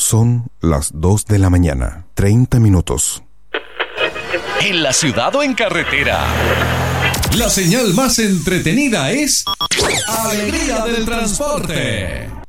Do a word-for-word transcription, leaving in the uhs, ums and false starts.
Son las dos de la mañana, treinta minutos. En la ciudad o en carretera, la señal más entretenida es Alegría del Transporte.